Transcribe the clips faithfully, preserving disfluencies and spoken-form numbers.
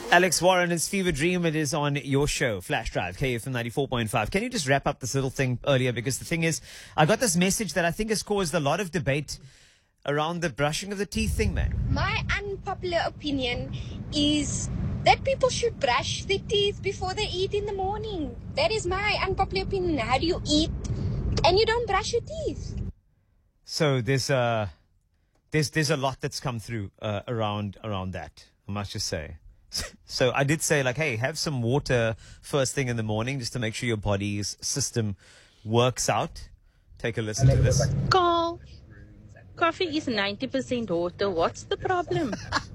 Alex Warren, it's Fever Dream. It is on your show, Flash Drive, K F M ninety-four point five. Can you just wrap up this little thing earlier? Because the thing is, I got this message that I think has caused a lot of debate around the brushing of the teeth thing, man. My unpopular opinion is that people should brush their teeth before they eat in the morning. That is my unpopular opinion. How do you eat and you don't brush your teeth? So there's uh, there's there's a lot that's come through uh, around around that, I must just say. So I did say, like, hey, have some water first thing in the morning just to make sure your body's system works out. Take a listen to this. Carl, coffee is ninety percent water. What's the problem?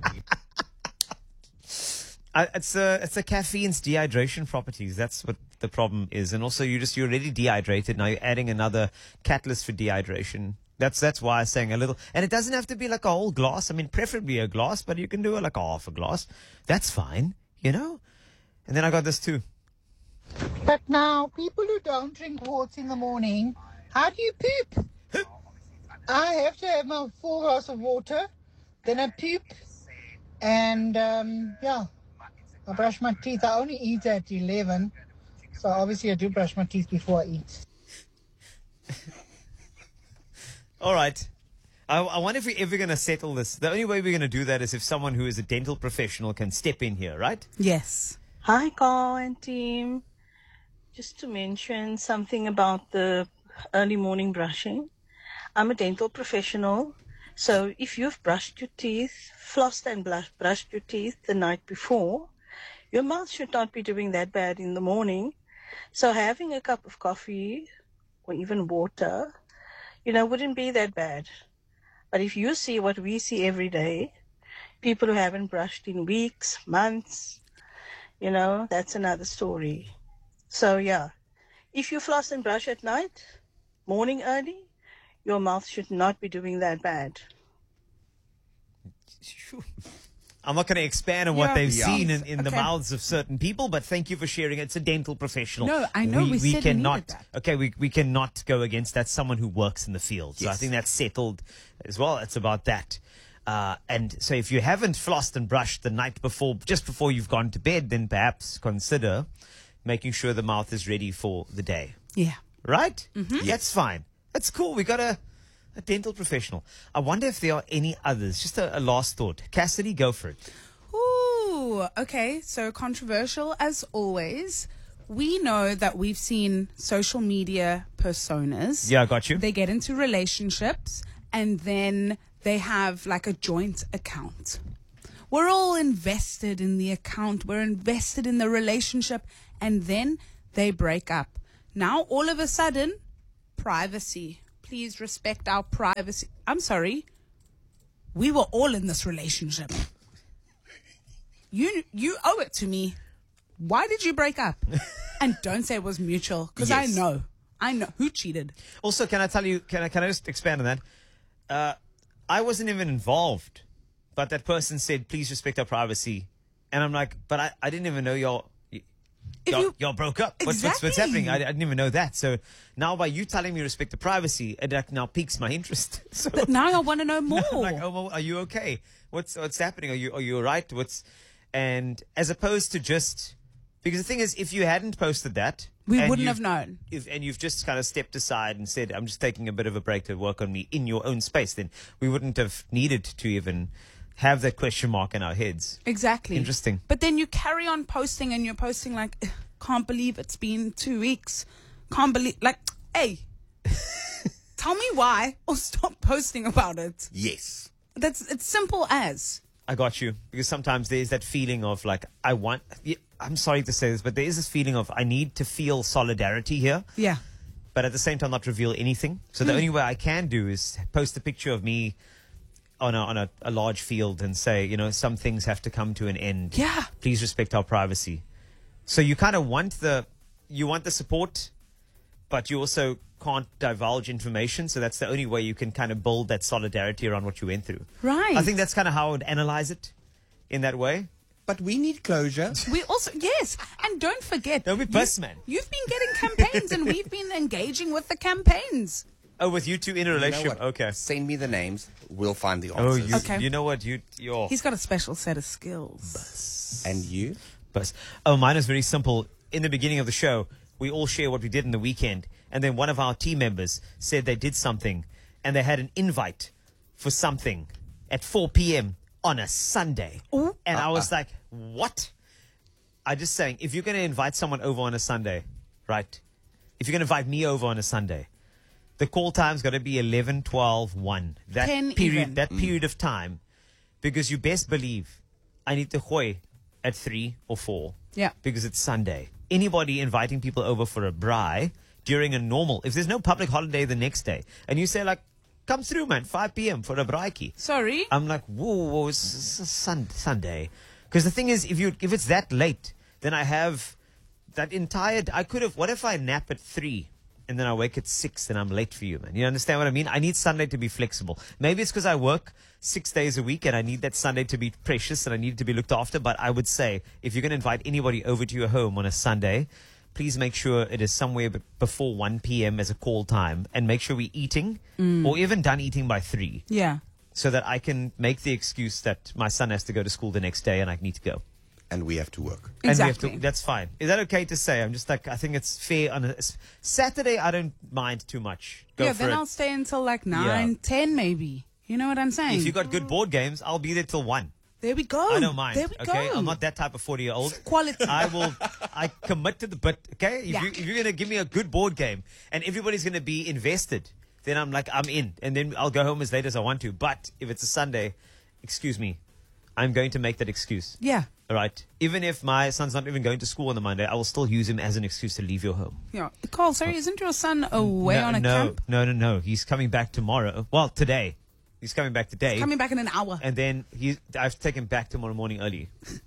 I, it's a it's a caffeine's dehydration properties. That's what the problem is. And also, you just you're already dehydrated. Now you're adding another catalyst for dehydration. That's that's why I'm saying a little. And it doesn't have to be like a whole glass. I mean, preferably a glass, but you can do it like a half a glass. That's fine, you know? And then I got this too. But now, people who don't drink water in the morning, how do you poop? I have to have my full glass of water, then I poop, and um, yeah, I brush my teeth. I only eat at eleven, so obviously I do brush my teeth before I eat. All right. I, I wonder if we're ever going to settle this. The only way we're going to do that is if someone who is a dental professional can step in here, right? Yes. Hi, Carl and team. Just to mention something about the early morning brushing. I'm a dental professional, so if you've brushed your teeth, flossed and blush, brushed your teeth the night before, your mouth should not be doing that bad in the morning. So having a cup of coffee or even water, you know, wouldn't be that bad. But if you see what we see every day, people who haven't brushed in weeks, months, you know, that's another story. So, yeah, if you floss and brush at night, morning early, your mouth should not be doing that bad. I'm not going to expand on what Yeah, they've yeah. seen in, in the Okay. mouths of certain people, but thank you for sharing. It's a dental professional. No, I know, we said we cannot. needed that. Okay, we we cannot go against that. Someone who works in the field. So I Yes. think that's settled as well. It's about that. Uh, and so if you haven't flossed and brushed the night before, just before you've gone to bed, then perhaps consider making sure the mouth is ready for the day. Yeah. Right? Mm-hmm. That's fine. That's cool. We got a, a dental professional. I wonder if there are any others. Just a, a last thought. Cassidy, go for it. Ooh, okay. So controversial as always. We know that we've seen social media personas. Yeah, I got you. They get into relationships and then they have like a joint account. We're all invested in the account. We're invested in the relationship. And then they break up. Now, all of a sudden, privacy. Please respect our privacy. I'm sorry. We were all in this relationship. You you owe it to me. Why did you break up? And don't say it was mutual, because Yes. I know. I know who cheated. Also, can I tell you, can I, can I just expand on that? Uh, I wasn't even involved, but that person said, please respect our privacy. And I'm like, but I, I didn't even know y'all, y- If y'all, you- y'all broke up. What's, what's, what's Exactly. happening? I, I didn't even know that. So now by you telling me respect the privacy, it like, now piques my interest. So But now I want to know more. I'm like, oh, well, are you okay? What's, what's happening? Are you, are you all right? What's, and as opposed to just, because the thing is, if you hadn't posted that, We and wouldn't you've- have known. If, and you've just kind of stepped aside and said, I'm just taking a bit of a break to work on me in your own space, then we wouldn't have needed to even have that question mark in our heads. Exactly. Interesting. But then you carry on posting and you're posting like, "Ugh, can't believe it's been two weeks. Can't believe, like, hey, tell me why or stop posting about it. Yes. That's, it's simple as. I got you. Because sometimes there's that feeling of like, I want, yeah, I'm sorry to say this, but there is this feeling of I need to feel solidarity here, Yeah. but at the same time not reveal anything. So the only way I can do is post a picture of me on a, on a, a large field and say, you know, some things have to come to an end. Yeah. Please respect our privacy. So you kind of want the, you want the support, but you also can't divulge information. So that's the only way you can kind of build that solidarity around what you went through. Right. I think that's kind of how I would analyze it in that way. But we need closure. We also, yes. And don't forget. Don't be you- pissed, man. You've been getting campaigns and we've been engaging with the campaigns. Oh, with you two in a You know relationship. what? Okay. Send me the names. We'll find the Oh, answers. you, Okay. you know what? You, you're. He's got a special set of skills. And you? Bus. Oh, mine is very simple. In the beginning of the show, we all share what we did in the weekend. And then one of our team members said they did something and they had an invite for something at four p.m. on a Sunday. Ooh. And I was like, what? I just saying, if you're going to invite someone over on a Sunday, right? If you're going to invite me over on a Sunday, the call time's got to be eleven, twelve, one. That ten period, even. that period of time. Because you best believe I need to gooi at three or four. Yeah. Because it's Sunday. Anybody inviting people over for a braai during a normal, if there's no public holiday the next day, and you say like, come through, man, five p.m. for a braakie. Sorry? I'm like, whoa, whoa, it's, it's a sun, Sunday. Because the thing is, if you if it's that late, then I have that entire. I could have. What if I nap at three and then I wake at six and I'm late for you, man? You understand what I mean? I need Sunday to be flexible. Maybe it's because I work six days a week and I need that Sunday to be precious and I need it to be looked after. But I would say, if you're going to invite anybody over to your home on a Sunday, please make sure it is somewhere b- before one p.m. as a call time, and make sure we're eating or even done eating by three. Yeah. So that I can make the excuse that my son has to go to school the next day and I need to go. And we have to work. And we have Exactly. to, that's fine. Is that okay to say? I'm just like, I think it's fair. On a, s- Saturday, I don't mind too much. Go yeah, for then it. I'll stay until like nine, ten maybe. You know what I'm saying? If you got good board games, I'll be there till one. There we go. I don't mind. There we Okay, go. I'm not that type of forty year old. Quality. I will. I commit to the bit. Okay, if, Yeah. you, if you're gonna give me a good board game and everybody's gonna be invested, then I'm like, I'm in, and then I'll go home as late as I want to. But if it's a Sunday, excuse me, I'm going to make that excuse. Yeah. All right. Even if my son's not even going to school on the Monday, I will still use him as an excuse to leave your home. Yeah. Carl, sorry, isn't your son away no, on a no, camp? no, no, no. He's coming back tomorrow. Well, today. He's coming back today. Coming back in an hour. And then he, I've taken him back tomorrow morning early.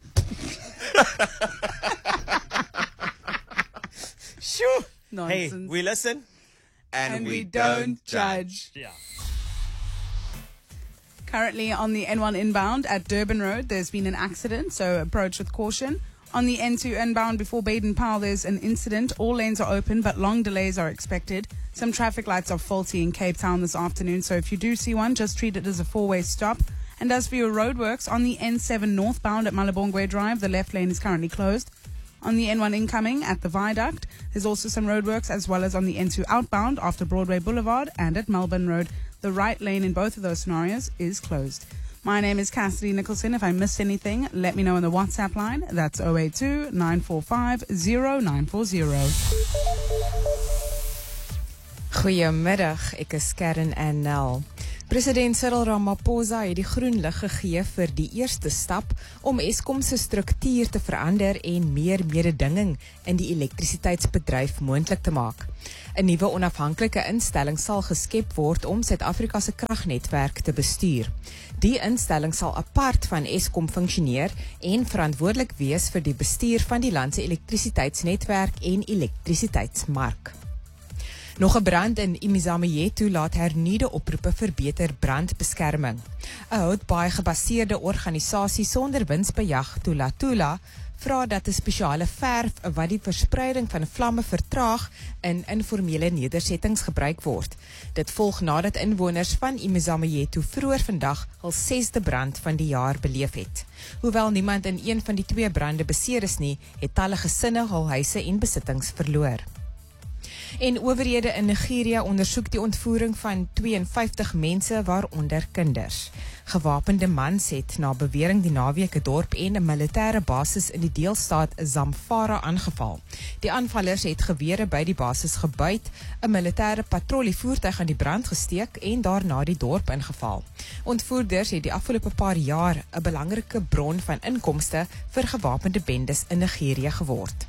Sure. Hey, Nonsense. we listen. And, And we don't judge. Yeah. Currently on the N one inbound at Durban Road, there's been an accident, so approach with caution. On the N two inbound before Baden-Powell, there's an incident. All lanes are open, but long delays are expected. Some traffic lights are faulty in Cape Town this afternoon, so if you do see one, just treat it as a four-way stop. And as for your roadworks, on the N seven northbound at Malabongwe Drive, the left lane is currently closed. On the N one incoming at the Viaduct, there's also some roadworks, as well as on the N two outbound after Broadway Boulevard and at Melbourne Road. The right lane in both of those scenarios is closed. My name is Cassidy Nicholson. If I missed anything, let me know on the WhatsApp line. That's zero eight two, nine four five, zero nine four zero. Goeiemiddag, ek is Karen Annel. President Cyril Ramaphosa het die groen lig gegee vir die eerste stap om Eskom se struktuur te verander en meer mededinging in die elektrisiteitsbedryf moontlik te maak. 'n Nuwe onafhanklike instelling sal geskep word om Suid-Afrika se kragnetwerk te bestuur. Die instelling sal apart van Eskom funksioneer en verantwoordelik wees vir die bestuur van die land se elektrisiteitsnetwerk en elektrisiteitsmark. Nog 'n brand in Imizamiyethu laat hernuide oproepe vir beter brandbeskerming. 'n Houtbaai gebaseerde organisasie sonder winsbejag, Tula Tula, vra dat 'n spesiale verf wat die verspreiding van vlamme vertraag in informele nedersettings gebruik word. Dit volg nadat inwoners van Imizamiyethu vroeër vandag hul sesde brand van die jaar beleef het. Hoewel niemand in een van die twee brande beseer is nie, het talle gesinne hul huise en besittings verloor. En owerhede in Nigeria ondersoek die ontvoering van twee en vyftig mense, waaronder kinders. Gewapende mans het na bewering die naweek 'n dorp en 'n militêre basis in die deelstaat Zamfara aangeval. Die aanvallers het gewere by die basis gebuit, 'n militêre patrollievoertuig aan die brand gesteek en daarna die dorp ingeval. Ontvoerders het die afgelope paar jaar 'n belangrike bron van inkomste vir gewapende bendes in Nigeria geword.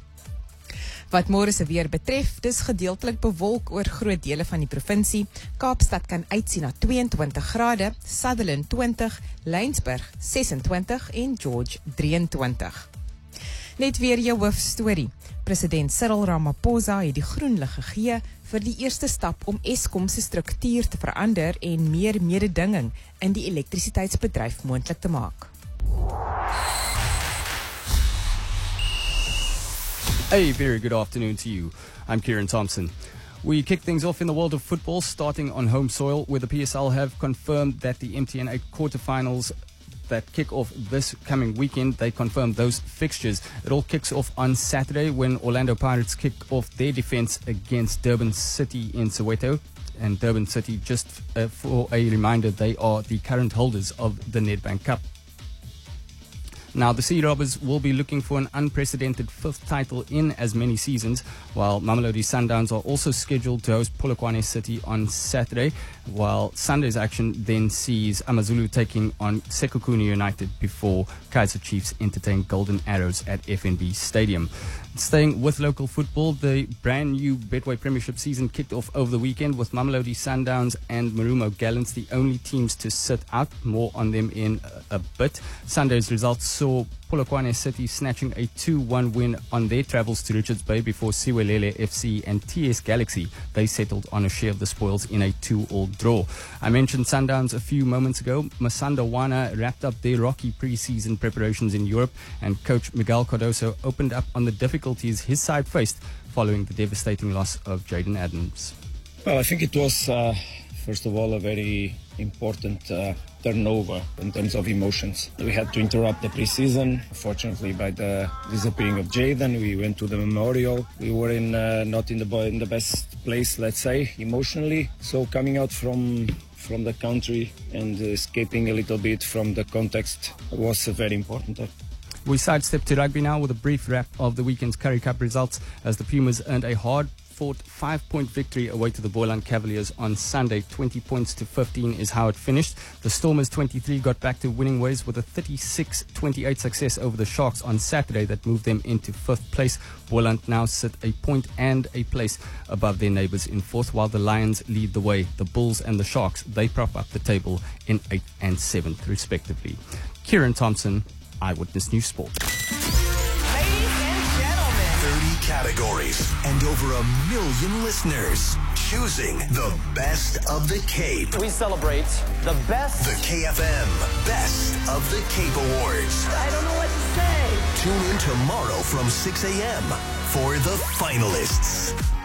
Wat môre se weer betref, dis gedeeltelik bewolk oor groot dele van die provinsie. Kaapstad kan uitsien na twee en twintig grade, Sutherland twintig, Laingsburg ses en twintig en George drie en twintig. Net weer jou hoofstorie. President Cyril Ramaphosa het die groen lig gegee vir die eerste stap om Eskom se struktuur te verander en meer mededinging in die elektrisiteitsbedryf moontlik te maak. A very good afternoon to you. I'm Kieran Thompson. We kick things off in the world of football, starting on home soil, where the P S L have confirmed that the M T N eight quarterfinals that kick off this coming weekend, they confirmed those fixtures. It all kicks off on Saturday when Orlando Pirates kick off their defense against Durban City in Soweto. And Durban City, just uh, for a reminder, they are the current holders of the Nedbank Cup. Now, the Sea Robbers will be looking for an unprecedented fifth title in as many seasons, while Mamelodi Sundowns are also scheduled to host Polokwane City on Saturday, while Sunday's action then sees Amazulu taking on Sekhukhune United before Kaizer Chiefs entertain Golden Arrows at F N B Stadium. Staying with local football, the brand new Betway Premiership season kicked off over the weekend with Mamelodi Sundowns and Marumo Gallants the only teams to sit out. More on them in a, a bit. Sunday's results saw Polokwane City snatching a two one win on their travels to Richards Bay before Siwelele F C and T S Galaxy. They settled on a share of the spoils in a two all draw. I mentioned Sundowns a few moments ago. Masanda Wana wrapped up their rocky pre-season preparations in Europe, and coach Miguel Cardoso opened up on the difficulties his side faced following the devastating loss of Jaden Adams. Well, I think it was, uh, first of all, a very important uh, turnover in terms of emotions. We had to interrupt the pre-season. Fortunately, by the disappearing of Jaden, we went to the memorial. We were in uh, not in the in the best place, let's say, emotionally. So coming out from from the country and escaping a little bit from the context was uh, very important. We sidestep to rugby now with a brief wrap of the weekend's Currie Cup results as the Pumas earned a hard-fought five-point victory away to the Boland Cavaliers on Sunday. twenty points to fifteen is how it finished. The Stormers twenty-three got back to winning ways with a thirty-six twenty-eight success over the Sharks on Saturday that moved them into fifth place. Boland now sit a point and a place above their neighbours in fourth, while the Lions lead the way. The Bulls and the Sharks, they prop up the table in eighth and seventh respectively. Kieran Thompson, Eyewitness News Sport. Ladies and gentlemen, thirty categories and over a million listeners choosing the best of the Cape. We celebrate the best. The K F M Best of the Cape Awards. I don't know what to say. Tune in tomorrow from six a.m. for the finalists.